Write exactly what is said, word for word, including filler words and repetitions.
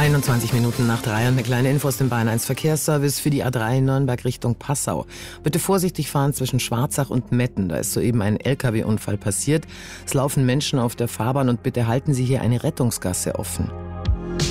einundzwanzig Minuten nach drei und eine kleine Info aus dem Bayern eins Verkehrsservice für die A drei Nürnberg Richtung Passau. Bitte vorsichtig fahren zwischen Schwarzach und Metten. Da ist soeben ein L K W-Unfall passiert. Es laufen Menschen auf der Fahrbahn und bitte halten Sie hier eine Rettungsgasse offen.